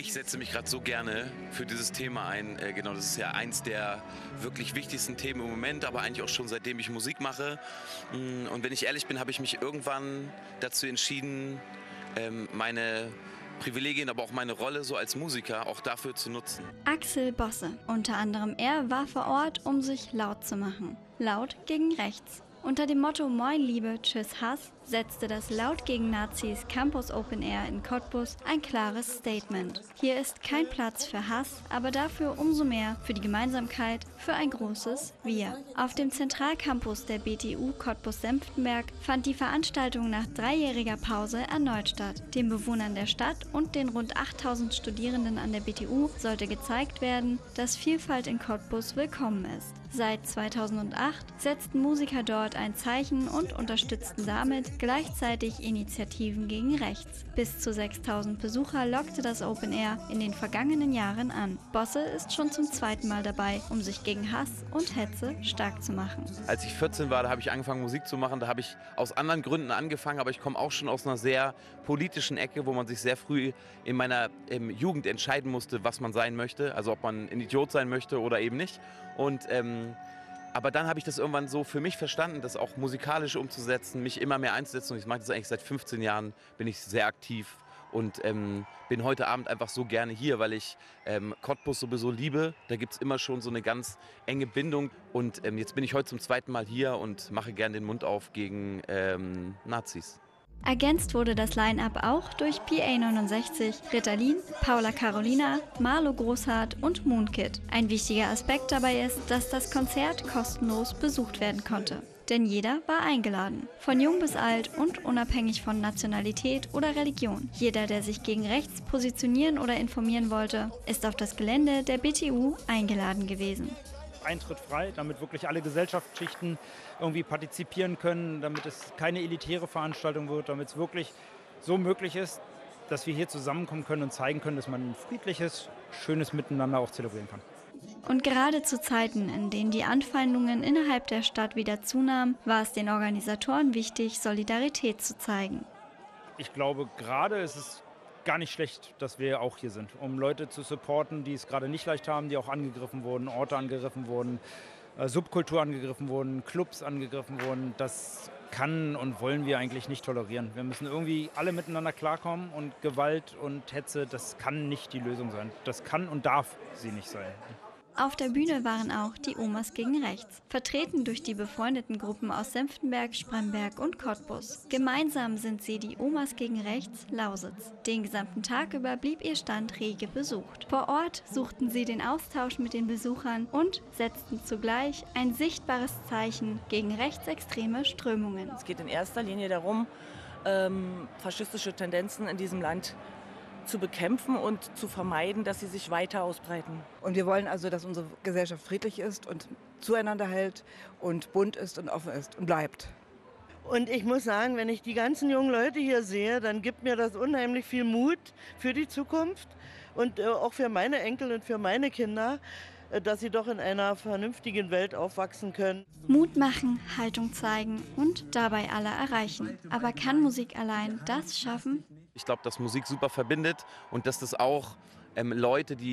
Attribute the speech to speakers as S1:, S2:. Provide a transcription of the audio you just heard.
S1: Ich setze mich gerade so gerne für dieses Thema ein. Genau, das ist ja eins der wirklich wichtigsten Themen im Moment, aber eigentlich auch schon seitdem ich Musik mache. Und wenn ich ehrlich bin, habe ich mich irgendwann dazu entschieden, meine Privilegien, aber auch meine Rolle so als Musiker auch dafür zu nutzen.
S2: Axel Bosse, unter anderem er, war vor Ort, um sich laut zu machen. Laut gegen rechts. Unter dem Motto Moin Liebe, Tschüss Hass setzte das Laut gegen Nazis Campus Open Air in Cottbus ein klares Statement. Hier ist kein Platz für Hass, aber dafür umso mehr für die Gemeinsamkeit, für ein großes Wir. Auf dem Zentralcampus der BTU Cottbus-Senftenberg fand die Veranstaltung nach 3-jähriger Pause erneut statt. Den Bewohnern der Stadt und den rund 8000 Studierenden an der BTU sollte gezeigt werden, dass Vielfalt in Cottbus willkommen ist. Seit 2008 setzten Musiker dort ein Zeichen und unterstützten damit gleichzeitig Initiativen gegen rechts. Bis zu 6000 Besucher lockte das Open Air in den vergangenen Jahren an. Bosse ist schon zum 2. Mal dabei, um sich gegen Hass und Hetze stark zu machen.
S1: Als ich 14 war, da habe ich angefangen Musik zu machen. Da habe ich aus anderen Gründen angefangen, aber ich komme auch schon aus einer sehr politischen Ecke, wo man sich sehr früh in meiner Jugend entscheiden musste, was man sein möchte. Also ob man ein Idiot sein möchte oder eben nicht. Und aber dann habe ich das irgendwann so für mich verstanden, das auch musikalisch umzusetzen, mich immer mehr einzusetzen. Und ich mache das eigentlich seit 15 Jahren, bin ich sehr aktiv und bin heute Abend einfach so gerne hier, weil ich Cottbus sowieso liebe. Da gibt es immer schon so eine ganz enge Bindung. Und jetzt bin ich heute zum 2. Mal hier und mache gerne den Mund auf gegen Nazis.
S2: Ergänzt wurde das Line-Up auch durch PA69, Ritalin, Paula Carolina, Marlo Großhardt und Moonkid. Ein wichtiger Aspekt dabei ist, dass das Konzert kostenlos besucht werden konnte. Denn jeder war eingeladen. Von jung bis alt und unabhängig von Nationalität oder Religion. Jeder, der sich gegen rechts positionieren oder informieren wollte, ist auf das Gelände der BTU eingeladen gewesen.
S3: Eintritt frei, damit wirklich alle Gesellschaftsschichten irgendwie partizipieren können, damit es keine elitäre Veranstaltung wird, damit es wirklich so möglich ist, dass wir hier zusammenkommen können und zeigen können, dass man ein friedliches, schönes Miteinander auch zelebrieren kann.
S2: Und gerade zu Zeiten, in denen die Anfeindungen innerhalb der Stadt wieder zunahmen, war es den Organisatoren wichtig, Solidarität zu zeigen.
S3: Ich glaube, gerade ist es gar nicht schlecht, dass wir auch hier sind, um Leute zu supporten, die es gerade nicht leicht haben, die auch angegriffen wurden, Orte angegriffen wurden, Subkultur angegriffen wurden, Clubs angegriffen wurden. Das kann und wollen wir eigentlich nicht tolerieren. Wir müssen irgendwie alle miteinander klarkommen und Gewalt und Hetze, das kann nicht die Lösung sein. Das kann und darf sie nicht sein.
S2: Auf der Bühne waren auch die Omas gegen rechts, vertreten durch die befreundeten Gruppen aus Senftenberg, Spremberg und Cottbus. Gemeinsam sind sie die Omas gegen rechts Lausitz. Den gesamten Tag über blieb ihr Stand rege besucht. Vor Ort suchten sie den Austausch mit den Besuchern und setzten zugleich ein sichtbares Zeichen gegen rechtsextreme Strömungen.
S4: Es geht in erster Linie darum, faschistische Tendenzen in diesem Land zu bekämpfen und zu vermeiden, dass sie sich weiter ausbreiten.
S5: Und wir wollen also, dass unsere Gesellschaft friedlich ist und zueinander hält und bunt ist und offen ist und bleibt.
S6: Und ich muss sagen, wenn ich die ganzen jungen Leute hier sehe, dann gibt mir das unheimlich viel Mut für die Zukunft und auch für meine Enkel und für meine Kinder, dass sie doch in einer vernünftigen Welt aufwachsen können.
S2: Mut machen, Haltung zeigen und dabei alle erreichen. Aber kann Musik allein das schaffen?
S1: Ich glaube, dass Musik super verbindet und dass das auch Leute, die